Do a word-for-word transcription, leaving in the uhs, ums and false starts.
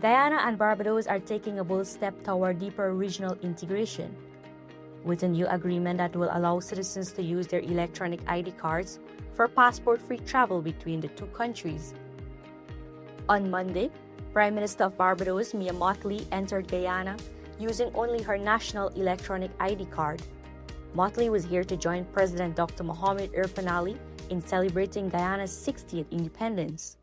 Guyana and Barbados are taking a bold step toward deeper regional integration, with a new agreement that will allow citizens to use their electronic I D cards for passport-free travel between the two countries. On Monday, Prime Minister of Barbados, Mia Mottley, entered Guyana using only her national electronic I D card. Mottley was here to join President Doctor Mohamed Irfaan Ali in celebrating Guyana's sixtieth independence.